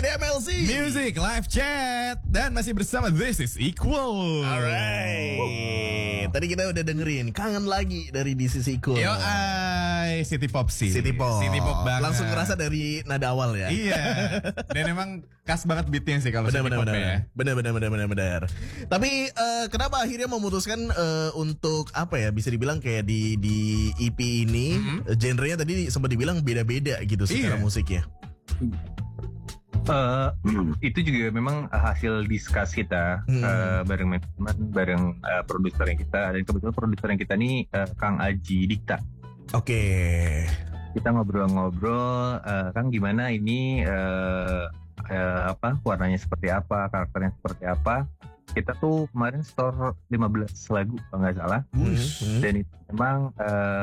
di MLC Music Live Chat. Dan masih bersama This is Equal. Alright. Tadi kita udah dengerin Kangen Lagi dari This is Equal. Yo, City Pop sih. City Pop banget. Langsung ngerasa dari nada awal ya. Iya. Dan emang khas banget beatnya sih kalau City Pop ya. Benar. Tapi kenapa akhirnya memutuskan untuk apa ya, bisa dibilang kayak di EP ini genrenya tadi sempat dibilang beda-beda gitu secara musiknya. Itu juga memang hasil discuss kita bareng manajemen, bareng produser yang kita, dan kebetulan produser yang kita nih Kang Aji Dikta. Oke. Kita ngobrol-ngobrol, Kang gimana ini warnanya seperti apa, karakternya seperti apa. Kita tuh kemarin store 15 lagu kalau nggak salah. Dan itu memang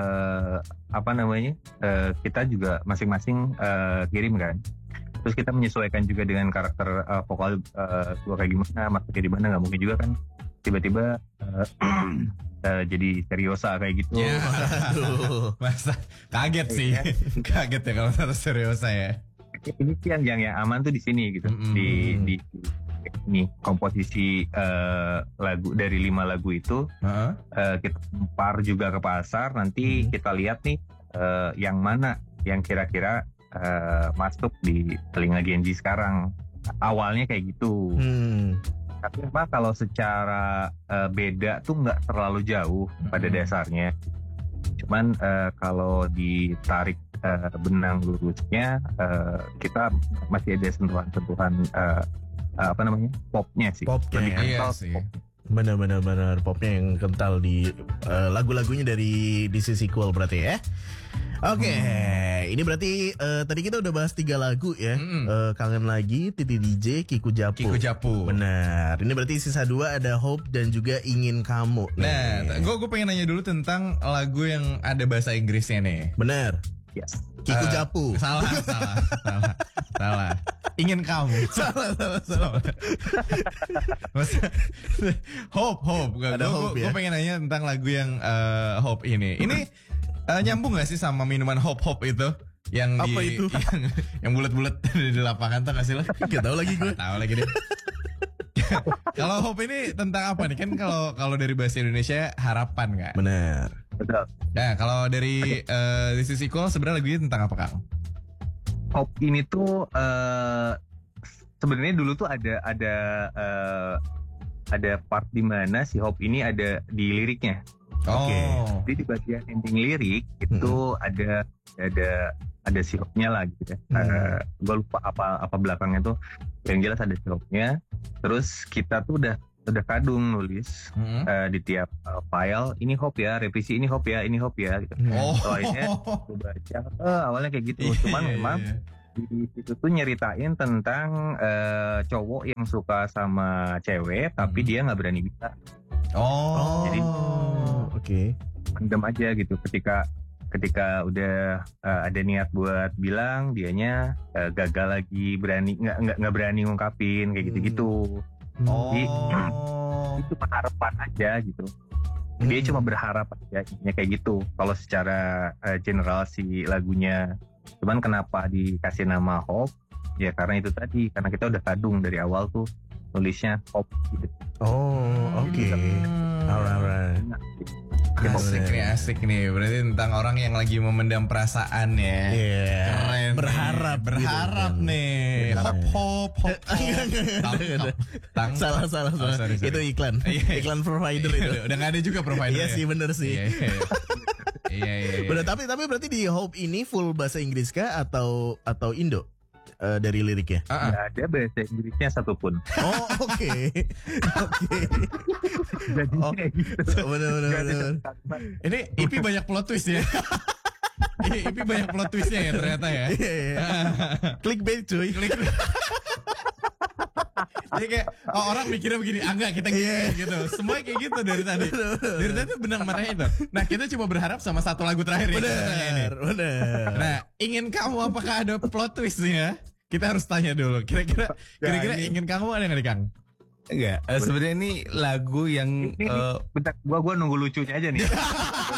kita juga masing-masing kirim kan. Terus kita menyesuaikan juga dengan karakter vokal gua kayak gimana, Mas kayak gimana, nggak mungkin juga kan tiba-tiba jadi seriosa kayak gitu. Ya, masa kaget sih, kaget ya kalau terus seriosa ya. Ini sih yang aman tuh di sini gitu, di ini komposisi lagu dari 5 lagu itu kita lempar juga ke pasar, nanti kita lihat nih yang mana yang kira-kira masuk di telinga Gen Z sekarang. Awalnya kayak gitu. Tapi memang kalau secara beda tuh nggak terlalu jauh pada dasarnya. Cuman kalau ditarik benang lurusnya, kita masih ada sentuhan-sentuhan popnya sih. Popnya. Iya sih. Benar popnya yang kental di lagu-lagunya dari This is Equal berarti ya. Oke, ini berarti tadi kita udah bahas 3 lagu ya. Kangen Lagi, Titi DJ, Kiku Japu. Benar. Ini berarti sisa 2 ada Hope dan juga Ingin Kamu. Nah, gue pengen nanya dulu tentang lagu yang ada bahasa Inggrisnya nih. Benar. Yes. Kiku Japu. Salah. Ingin Kamu. Salah. Hope. Ada Hope ya. Gue pengen nanya tentang lagu yang Hope ini. Ini nyambung gak sih sama minuman Hope itu? Yang apa itu? Yang bulat-bulat di lapangan, tau gak sih lo? Gak tau lagi gue. Tahu lagi deh. Kalau Hope ini tentang apa nih? Kan kalau dari bahasa Indonesia harapan gak? Benar. Betul. Nah, kalau dari This is Equal sebenarnya lagunya tentang apa, Kang? Hope ini tuh sebenarnya dulu tuh ada part di mana si Hope ini ada di liriknya. Oke. Jadi di bagian ending lirik itu ada si Hope-nya lah gitu ya. Gue lupa apa belakangnya tuh. Yang jelas ada si Hope-nya. Terus kita tuh udah kadung nulis di tiap file, ini Hope ya, revisi ini Hope ya gitu. Soalnya gue baca awalnya kayak gitu. Cuman memang di situ tuh nyeritain tentang cowok yang suka sama cewek tapi dia nggak berani bisa. Jadi oke. pendem aja gitu. Ketika udah ada niat buat bilang, dianya gagal lagi, nggak berani ngungkapin kayak gitu-gitu. Jadi itu harapan aja gitu. Dia cuma berharap aja kayak gitu. Kalau secara general si lagunya. Cuman kenapa dikasih nama Hope? Ya karena itu tadi, karena kita udah kadung dari awal tuh nulisnya Hope gitu. Oke. Alright. Asik nih. Berarti tentang orang yang lagi memendam perasaan ya. Keren. Berharap gitu, nih. Hope. Salah. Sorry. Itu iklan. Iklan provider itu. Udah gak ada juga provider. Iya sih, bener sih. Iya. Bener, tapi berarti di Hope ini full bahasa Inggris kah atau Indo? Dari liriknya? Nggak ada bahasa Inggrisnya satupun. Oke. Bener. Ini EP banyak plot twist ya. EP banyak plot twistnya ya ternyata ya. Clickbait cuy. Jadi kayak orang mikirnya begini, enggak kita gitu. Semuanya kayak gitu dari tadi. Dari tadi benang merahnya itu. Nah, kita coba berharap sama satu lagu terakhir ini. Bener. Nah, Ingin Kamu apakah ada plot twistnya? Kita harus tanya dulu. Kira-kira Ingin Kamu ada nggak nih, Kang? Enggak, sebenarnya ini lagu yang bentar, gua nunggu lucunya aja nih.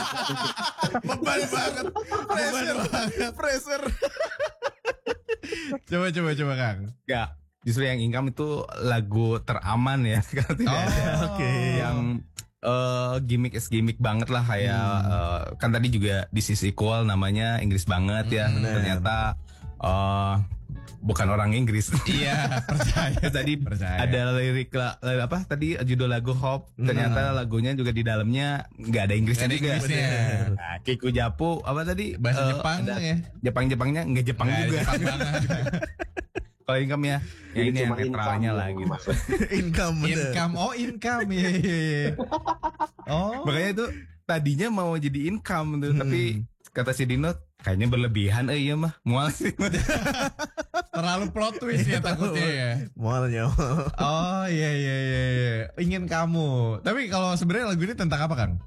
Beban banget. Pressure. Coba Kang. Enggak. Justru yang income itu lagu teraman ya. Karena tidak ada yang gimmick banget lah kayak kan tadi juga This Is Equal namanya Inggris banget ya. Ternyata bukan orang Inggris. Iya, percaya. Tadi ada lirik apa tadi judul lagu Hope. Ternyata lagunya juga di dalamnya nggak ada Inggrisnya juga. Nah, Kiku Japu apa tadi bahasa Jepang ya. Jepangnya nggak Jepang juga. Jepang banget. Kalau income ya ini yang netralnya lah gitu. Income. Income ya. Oh. Makanya itu tadinya mau jadi income tuh, tapi kata si Dino kayaknya berlebihan iya mah mual sih. Terlalu plot twist ya takutnya ya. Mualnya. Oh iya. Ingin kamu. Tapi kalau sebenarnya lagu ini tentang apa Kang?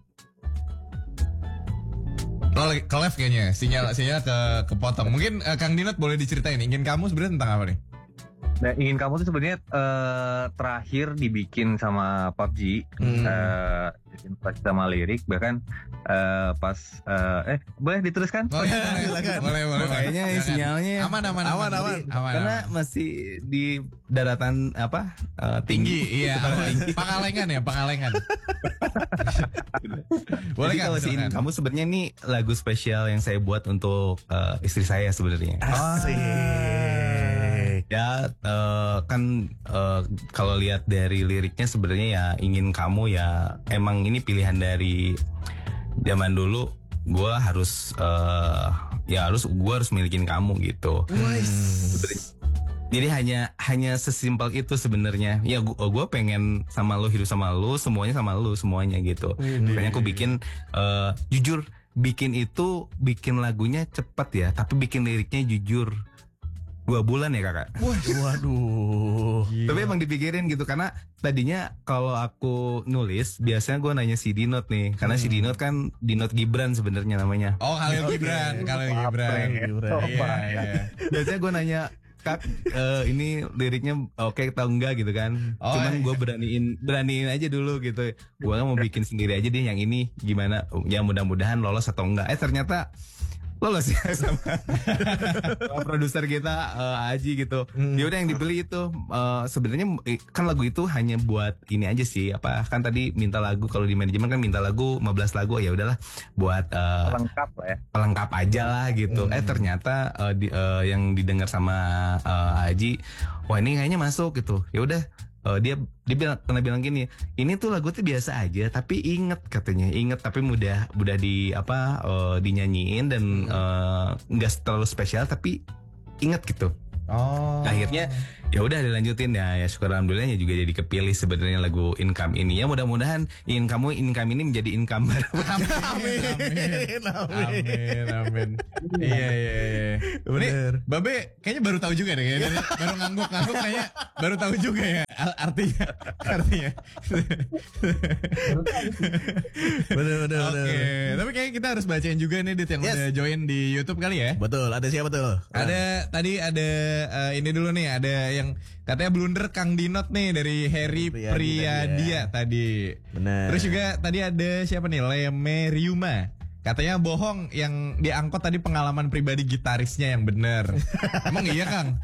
Lo ke live kayaknya, sinyal kepotong. Mungkin Kang Dinot boleh diceritain Ingin Kamu sebenarnya tentang apa nih? Nah, Ingin Kamu tuh sebenarnya terakhir dibikin sama PUBG, dibikin sama lirik, bahkan pas boleh diteruskan? Oh iya, boleh. Kayaknya sinyalnya aman. Karena masih di daratan apa tinggi. Iya, Pangalengan. Boleh kan? Kamu sebenarnya ini lagu spesial yang saya buat untuk istri saya sebenarnya. Asik. Ya kan kalau lihat dari liriknya sebenarnya ya Ingin Kamu ya emang ini pilihan dari zaman dulu. Gue harus milikin kamu gitu. Jadi hanya sesimpel itu sebenarnya. Ya gue pengen sama lu, hidup sama lu, semuanya gitu. Makanya aku bikin jujur bikin lagunya cepet ya, tapi bikin liriknya jujur 2 bulan ya kakak. Waduh. Tapi emang dipikirin gitu karena tadinya kalau aku nulis biasanya gue nanya si Dinot nih, karena si Dinot kan Dinot Gibran sebenarnya namanya. Oh Khalil Gibran. Iya. Biasanya gue nanya Kak, ini liriknya oke atau enggak gitu kan. Cuman gue beraniin aja dulu gitu. Gue kan mau bikin sendiri aja deh yang ini gimana. Ya mudah-mudahan lolos atau enggak. Ternyata lolos ya sama produser kita Aji gitu. Dia udah yang dibeli itu sebenarnya kan lagu itu hanya buat ini aja sih. Apa kan tadi minta lagu, kalau di manajemen kan minta lagu 15 lagu, ya udahlah buat pelengkap lah ya. Pelengkap aja lah gitu. Ternyata yang didengar sama Aji, wah ini kayaknya masuk gitu. Ya udah dia pernah bilang gini, ini tuh lagu tuh biasa aja tapi inget tapi mudah dinyanyiin dan nggak terlalu spesial tapi inget gitu. Akhirnya ya udah dilanjutin ya syukur alhamdulillahnya juga jadi kepilih sebenarnya lagu Income ini. Ya mudah-mudahan Income ini menjadi income baru. Amin. Iya. Bener. Babe kayaknya baru tahu juga deh, baru ngangguk kayaknya baru tahu juga ya artinya. Bener. Oke, tapi kayaknya kita harus bacain juga nih Dit yang udah join di YouTube kali ya. Betul, ada siapa tuh? Tadi ada ini dulu nih, ada yang katanya blunder Kang Dinot nih dari Harry Priyadia tadi. Bener. Terus juga tadi ada siapa nih, Leme Ryuma. Katanya bohong yang diangkut tadi pengalaman pribadi gitarisnya yang bener. Emang iya Kang?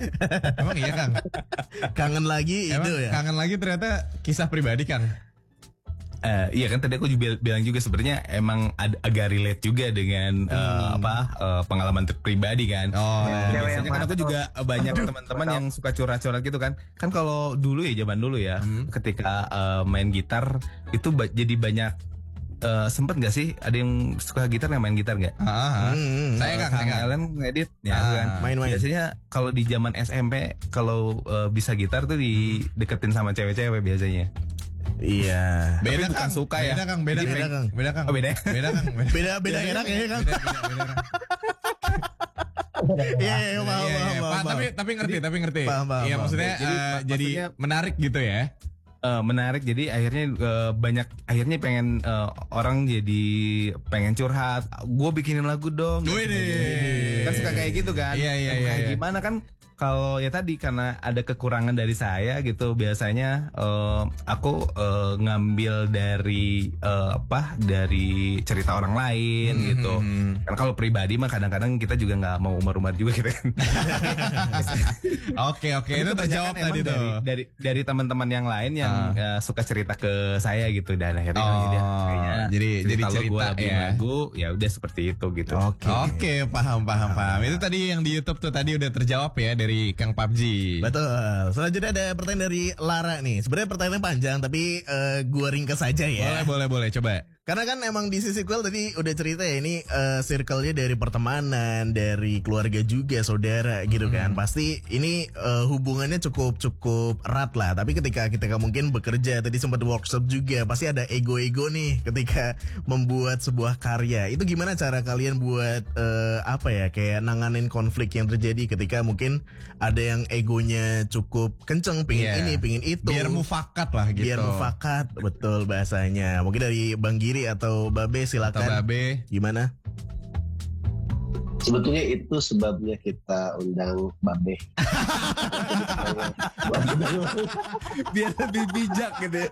Kangen lagi itu ya? Kangen lagi ternyata kisah pribadi Kang. Iya kan tadi aku juga bilang juga sebenarnya emang agak relate juga dengan pengalaman pribadi kan. Biasanya kan aku juga banyak teman-teman yang suka curhat-curhat gitu kan. Kan kalau dulu ya zaman dulu ya, ketika main gitar itu jadi banyak. Sempet gak sih ada yang suka gitar yang main gitar gak? Saya Kang Ellen ngedit ya kan. Main. Biasanya kalau di zaman SMP kalau bisa gitar tuh dideketin sama cewek-cewek biasanya. Iya. Beda bukan Kang. suka ya. Beda Kang. Beda Kang. Oh, beda. Beda enak ya Kang. Iya, paham. Tapi ngerti. Iya, maksudnya jadi menarik gitu ya. Menarik, jadi akhirnya pengen orang jadi pengen curhat, gue bikinin lagu dong. Kan suka kayak gitu kan. Iya. Gimana kan kalau ya tadi karena ada kekurangan dari saya gitu, biasanya aku ngambil dari dari cerita orang lain gitu. Karena kalau pribadi mah kadang-kadang kita juga nggak mau umar-umar juga gitu kan. Oke, itu terjawab tadi tuh. Dari teman-teman yang lain yang suka cerita ke saya gitu, dan akhirnya jadi cerita ya. Lagu ya udah seperti itu gitu. Oke, paham. Itu tadi yang di YouTube tuh tadi udah terjawab ya dari Kang PUBG. Betul. Selanjutnya ada pertanyaan dari Lara nih. Sebenarnya pertanyaannya panjang tapi gua ringkas saja ya. Boleh coba. Karena kan emang di sisi sequel tadi udah cerita ya, ini circle-nya dari pertemanan, dari keluarga juga, saudara gitu kan. Pasti ini hubungannya cukup erat lah. Tapi ketika kita mungkin bekerja, tadi sempat workshop juga, pasti ada ego-ego nih ketika membuat sebuah karya. Itu gimana cara kalian buat kayak nanganin konflik yang terjadi ketika mungkin ada yang egonya cukup kenceng, pingin ini, pingin itu. Biar mufakat lah gitu. Biar mufakat, betul bahasanya. Mungkin dari Bang Giri atau Babe silakan. Atau Babe gimana? Sebetulnya itu sebabnya kita undang Babe. Biar lebih bijak gitu.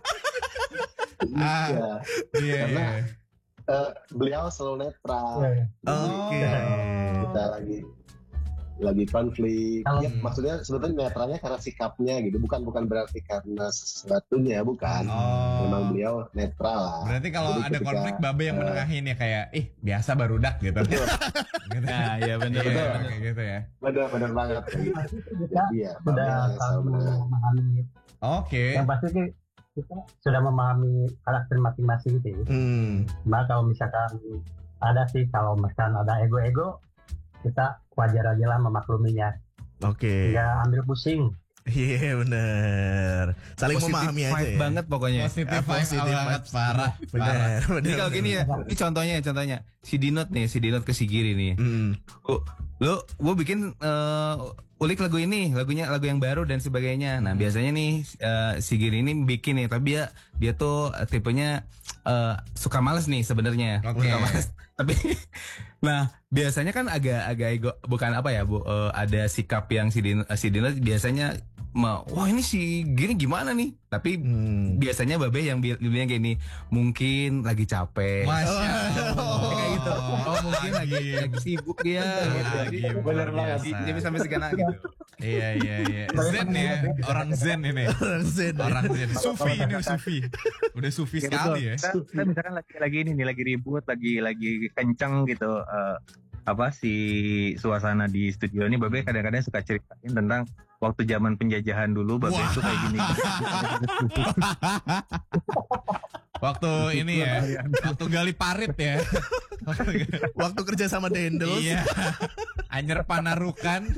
Karena beliau selalu netral. Kita lagi konflik. Ya, maksudnya sebetulnya netralnya karena sikapnya gitu, bukan berarti karena sesuatunya, bukan. Memang beliau netral lah. Berarti kalau ada konflik Babe yang menengahin ya, kayak biasa barudak gitu. Nah, ya benar kayak gitu ya. Benar banget. Iya, sudah memahami. Oke. Yang pasti kita sudah memahami karakter masing-masing gitu. Nah, kalau misalkan kalau misalkan ada ego-ego, kita wajar aja lah memakluminya. Oke. Nggak ambil pusing. Iya benar. Saling memahami aja ya. Banget pokoknya. Positif banget, parah. Benar. Ini kalau gini ya, ini contohnya si Dinot ke si Giri nih. Gue bikin ulik lagu ini, lagu yang baru dan sebagainya. Nah biasanya nih si Giri ini bikin nih, tapi dia tuh tipenya suka males nih sebenarnya. Suka males. Tapi nah biasanya kan agak ego, bukan ada sikap yang si Dino biasanya wah ini si Giri gimana nih, tapi biasanya Babe yang bilangnya gini, mungkin lagi capek. Kayak gitu. Mungkin lagi sibuk dia. Bener banget. Jadi sampai segana gitu. Iya. Zen ya, orang Zen ini. Orang Zen. Sufi ini Sufi. Udah Sufi sekali ya. Kita misalkan lagi ribut, lagi kenceng gitu. Si suasana di studio ini, Babe kadang-kadang suka ceritain tentang waktu zaman penjajahan dulu. Babe itu kayak gini. Waktu ini ya, waktu gali parit ya. Waktu kerja sama Dendels. Iya. Anyer Panarukan.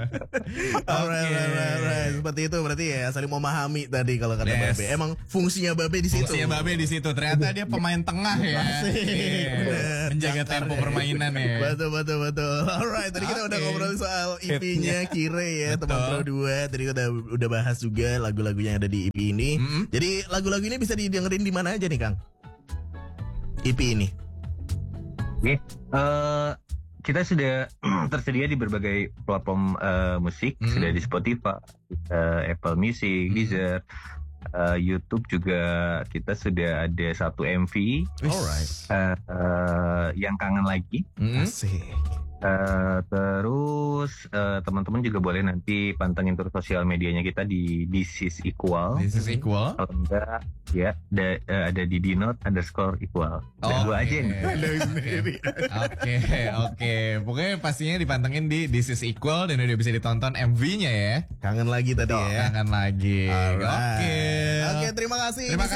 Alright. Seperti itu berarti ya, saling memahami tadi kalau kata Babe. Emang fungsinya Babe di situ. Ternyata dia pemain tengah ya. Menjaga tempo permainan ya. Betul. Alright, tadi kita udah ngobrol soal EP-nya Kire ya, teman Pro 2. Tadi kita udah bahas juga lagu-lagunya yang ada di EP ini. Jadi lagu-lagu ini bisa didengerin di mana aja nih, Kang? EP ini. Kita sudah tersedia di berbagai platform musik, sudah di Spotify, Apple Music, Deezer, YouTube juga. Kita sudah ada satu MV, yang kangen lagi. Asik. Terus teman-teman juga boleh nanti pantengin terus sosial medianya kita di This is Equal. Kalau enggak ya ada di dinot_equal. Dua aja nih. Oke. Pokoknya pastinya dipantengin di This is Equal dan udah bisa ditonton MV-nya ya. Kangen lagi tadi ya. Kangen lagi. Oke, terima kasih.